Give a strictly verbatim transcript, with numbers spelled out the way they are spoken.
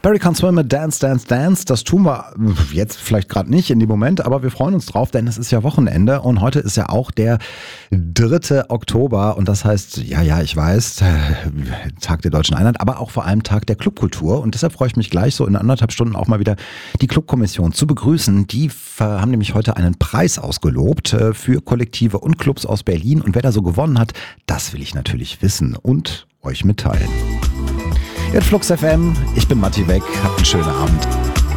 Barry Can't Swim mit Dance, Dance, Dance. Das tun wir jetzt vielleicht gerade nicht in dem Moment, aber wir freuen uns drauf, denn es ist ja Wochenende und heute ist ja auch der dritte Oktober und das heißt, ja, ja, ich weiß, Tag der Deutschen Einheit, aber auch vor allem Tag der Clubkultur und deshalb freue ich mich gleich so in anderthalb Stunden auch mal wieder die Clubkommission zu begrüßen. Die haben nämlich heute einen Preis ausgelobt für Kollektive und Clubs aus Berlin und wer da so gewonnen hat, das will ich natürlich wissen und euch mitteilen. Jetzt Flux F M, ich bin Matti Weck, habt einen schönen Abend.